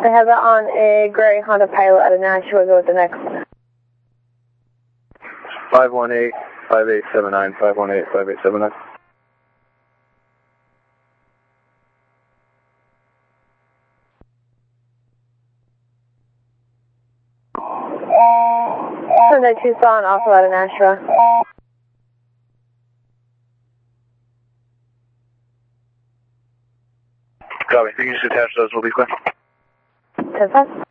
I have it on a gray Honda Pilot out of Nashua. Go with the next. 518-5879, 518-5879. Hyundai Tucson, also out of Nashua. Copy. You can just attach those. We'll be quick. 10-5.